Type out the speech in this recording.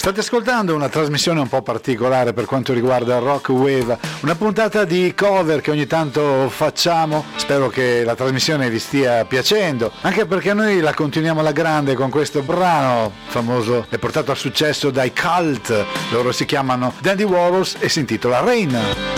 State ascoltando una trasmissione un po' particolare per quanto riguarda Rock Wave, una puntata di cover che ogni tanto facciamo. Spero che la trasmissione vi stia piacendo, anche perché noi la continuiamo alla grande con questo brano famoso e portato al successo dai Cult. Loro si chiamano Dandy Warhols e si intitola Rain.